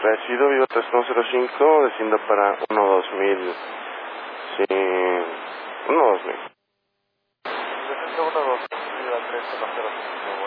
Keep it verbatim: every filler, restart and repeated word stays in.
Resido vivo tres uno cero cinco, desciendo para uno dos mil. Sí, uno dos mil. Desde uno dos mil a tres uno cero cinco.